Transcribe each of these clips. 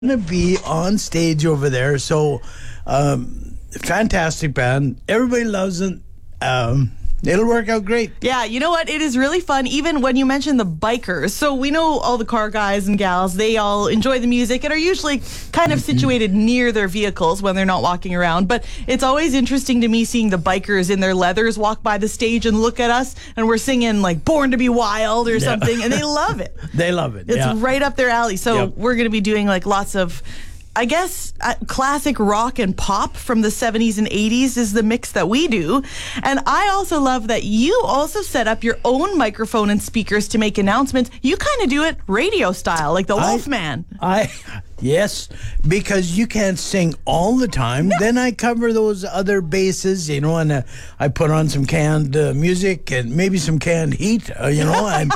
to be on stage over there. So, fantastic band. Everybody loves it. It'll work out great. Yeah, you know what? It is really fun, even when you mention the bikers. So we know all the car guys and gals, they all enjoy the music and are usually kind of situated near their vehicles when they're not walking around. But it's always interesting to me seeing the bikers in their leathers walk by the stage and look at us, and we're singing like Born to be Wild or something, and they love it. They love it. It's right up their alley. So we're going to be doing like lots of, I guess, classic rock and pop from the 70s and 80s is the mix that we do. And I also love that you also set up your own microphone and speakers to make announcements. You kind of do it radio style, like the Wolfman. Yes, because you can't sing all the time. No. Then I cover those other bases, and I put on some canned music and maybe some canned heat, and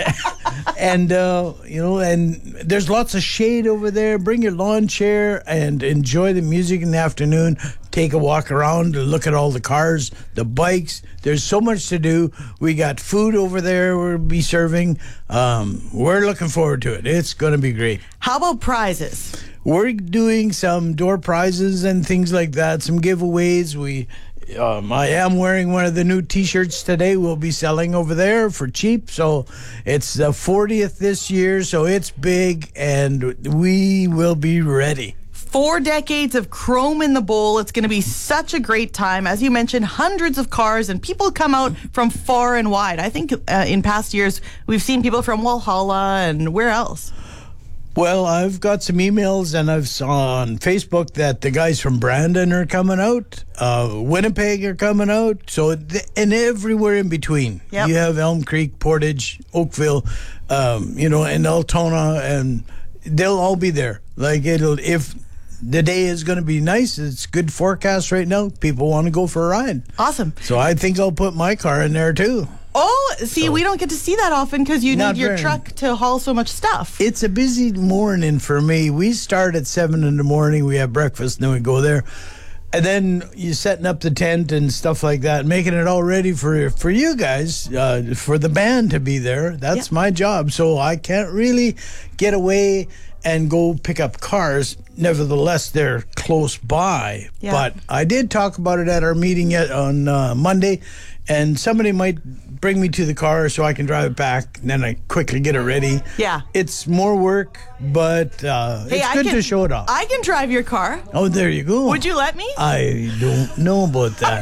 there's lots of shade over there. Bring your lawn chair and enjoy the music in the afternoon. Take a walk around and look at all the cars, the bikes. There's so much to do. We got food over there we'll be serving. We're looking forward to it. It's going to be great. How about prizes? We're doing some door prizes and things like that, some giveaways. I am wearing one of the new T-shirts today we'll be selling over there for cheap. So it's the 40th this year, so it's big, and we will be ready. 4 decades of Chrome in the Bowl. It's going to be such a great time. As you mentioned, hundreds of cars, and people come out from far and wide. I think in past years, we've seen people from Walhalla and where else? Well, I've got some emails, and I've saw on Facebook that the guys from Brandon are coming out. Winnipeg are coming out. So, and everywhere in between. Yep. You have Elm Creek, Portage, Oakville, and Altona, and they'll all be there. If the day is going to be nice, it's good forecast right now, people want to go for a ride. Awesome. So I think I'll put my car in there too. Oh, see, we don't get to see that often because you need your truck to haul so much stuff. It's a busy morning for me. We start at 7 in the morning. We have breakfast, and then we go there. And then you're setting up the tent and stuff like that, making it all ready for you guys, for the band to be there. That's my job. So I can't really get away and go pick up cars. Nevertheless, they're close by. Yeah. But I did talk about it at our meeting on Monday, and somebody might bring me to the car so I can drive it back, and then I quickly get it ready. Yeah. It's more work, but it's good to show it off. I can drive your car. Oh, there you go. Would you let me? I don't know about that.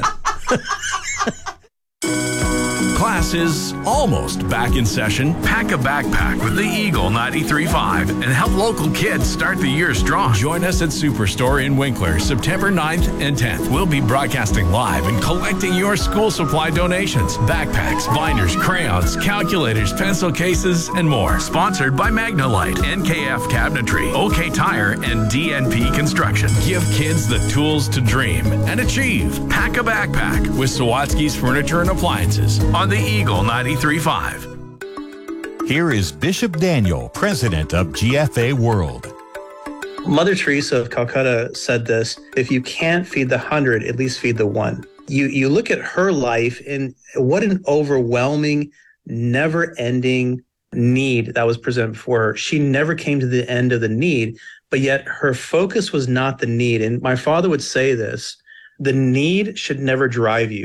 Class is almost back in session. Pack a backpack with the Eagle 93.5 and help local kids start the year strong. Join us at Superstore in Winkler, September 9th and 10th. We'll be broadcasting live and collecting your school supply donations. Backpacks, binders, crayons, calculators, pencil cases, and more. Sponsored by Magnalite, NKF Cabinetry, OK Tire, and DNP Construction. Give kids the tools to dream and achieve. Pack a backpack with Sawatsky's Furniture and Appliances on the Eagle 93.5. Here is Bishop Daniel, president of GFA World. Mother Teresa of Calcutta said this: if you can't feed the 100, at least feed the 1. You look at her life, and what an overwhelming, never-ending need that was presented before her. She never came to the end of the need, but yet her focus was not the need. And my father would say this: the need should never drive you.